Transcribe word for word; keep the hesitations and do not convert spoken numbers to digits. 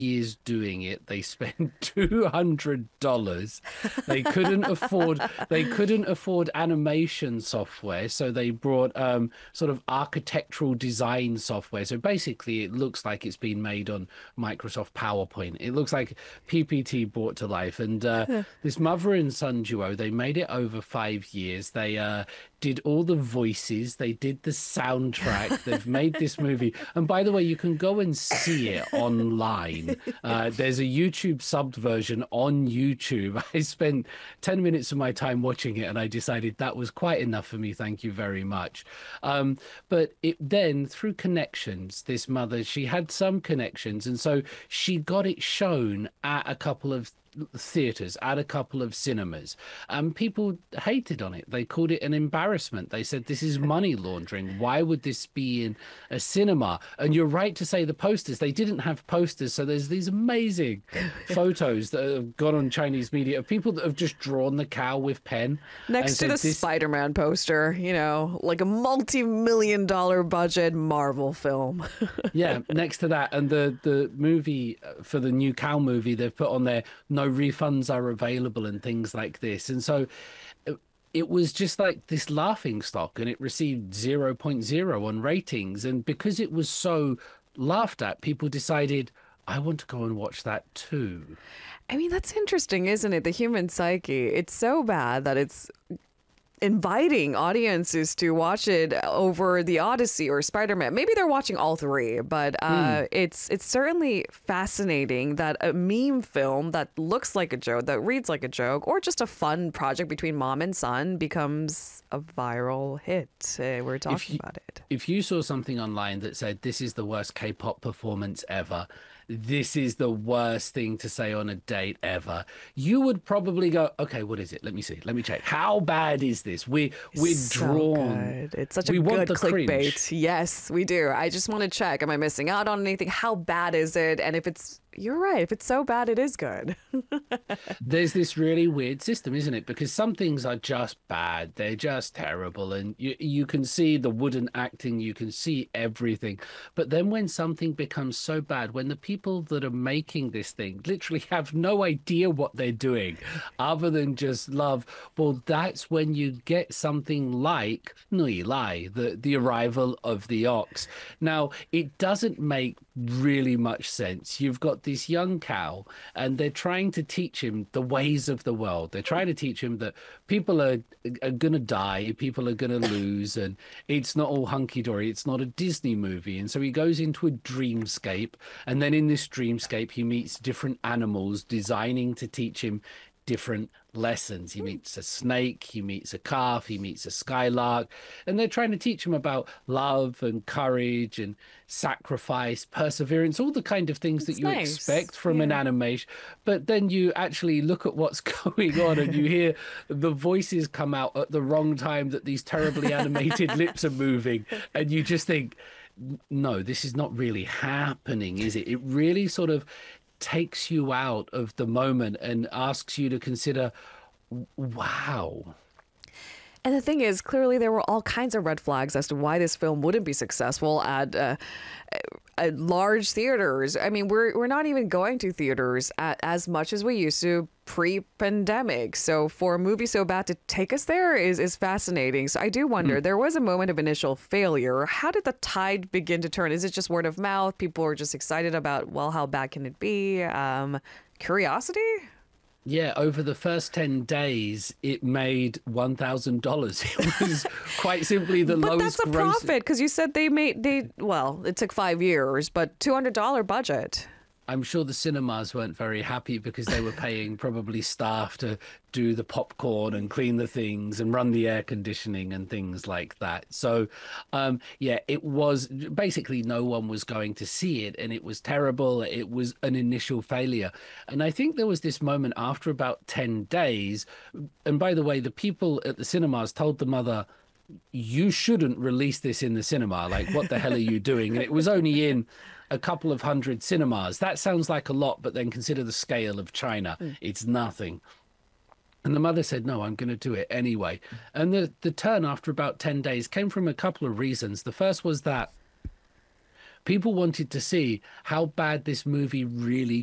years doing it. They spent two hundred dollars. They couldn't afford they couldn't afford animation software, so they brought um sort of architectural design software. So basically it looks like it's been made on Microsoft PowerPoint. It looks like P P T brought to life. And uh this mother and son duo, they made it over five years. They uh did all the voices, they did the soundtrack, they've made this movie. And by the way, you can go and see it online. Uh, there's a YouTube subbed version on YouTube. I spent ten minutes of my time watching it and I decided that was quite enough for me. Thank you very much. Um, but it then, through connections, this mother, she had some connections. And so she got it shown at a couple of theaters, at a couple of cinemas, and people hated on it. They called it an embarrassment. They said this is money laundering. Why would this be in a cinema? And you're right to say the posters, they didn't have posters, so there's these amazing photos that have gone on Chinese media of people that have just drawn the cow with pen next to the this... Spider-Man poster, you know, like a multi-million dollar budget Marvel film. Yeah, next to that. And the the movie, for the new cow movie, they've put on there, no refunds are available and things like this. And so it, it was just like this laughing stock, and it received zero point zero on ratings. And because it was so laughed at, people decided, I want to go and watch that too. I mean, that's interesting, isn't it? The human psyche. It's so bad that it's inviting audiences to watch it over the Odyssey or Spider-Man. Maybe they're watching all three, but uh, mm. it's it's certainly fascinating that a meme film that looks like a joke, that reads like a joke, or just a fun project between mom and son becomes a viral hit. Uh, we're talking you, about it. If you saw something online that said, this is the worst K-pop performance ever, this is the worst thing to say on a date ever, you would probably go, okay, what is it? Let me see. Let me check. How bad is this? We, we're so drawn. Good. It's such a we good want the clickbait. Cringe. Yes, we do. I just want to check. Am I missing out on anything? How bad is it? And if it's, you're right. If it's so bad, it is good. There's this really weird system, isn't it? Because some things are just bad. They're just terrible. And you, you can see the wooden acting. You can see everything. But then when something becomes so bad, when the people that are making this thing literally have no idea what they're doing other than just love, well, that's when you get something like Nui Lai, the, the arrival of the ox. Now, it doesn't make really much sense. You've got this young cow and they're trying to teach him the ways of the world. They're trying to teach him that people are, are going to die, people are going to lose, and it's not all hunky-dory. It's not a Disney movie. And so he goes into a dreamscape, and then in this dreamscape he meets different animals designing to teach him different lessons. He meets a snake, he meets a calf, he meets a skylark, and they're trying to teach him about love and courage and sacrifice, perseverance, all the kind of things It's that you nice. expect from Yeah. an animation. But then you actually look at what's going on and you hear the voices come out at the wrong time, that these terribly animated lips are moving, and you just think, no, this is not really happening, is it? It really sort of takes you out of the moment and asks you to consider, wow. And the thing is, clearly there were all kinds of red flags as to why this film wouldn't be successful at, uh, at large theaters. I mean, we're we're not even going to theaters at, as much as we used to pre-pandemic. So for a movie so bad to take us there is, is fascinating. So I do wonder, mm. there was a moment of initial failure. How did the tide begin to turn? Is it just word of mouth? People were just excited about, well, how bad can it be? Um, curiosity? Yeah, over the first ten days, it made one thousand dollars. It was quite simply the but lowest that's a gross. profit, because you said they made, they well, it took five years, but two hundred dollars budget. I'm sure the cinemas weren't very happy because they were paying probably staff to do the popcorn and clean the things and run the air conditioning and things like that. So, um, yeah, it was basically no one was going to see it, and it was terrible. It was an initial failure. And I think there was this moment after about ten days. And by the way, the people at the cinemas told the mother, you shouldn't release this in the cinema. Like, what the hell are you doing? And it was only in a couple of hundred cinemas. That sounds like a lot, but then consider the scale of China. Mm. It's nothing. And the mother said, no, I'm going to do it anyway. And the, the turn after about ten days came from a couple of reasons. The first was that People wanted to see how bad this movie really